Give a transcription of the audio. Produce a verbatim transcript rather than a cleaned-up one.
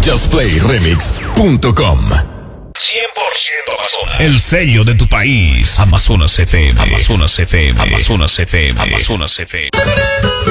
just play remix punto com. cien por ciento Amazonas. El sello de tu país. Amazonas F M. Amazonas F M. Amazonas F M. Amazonas F M.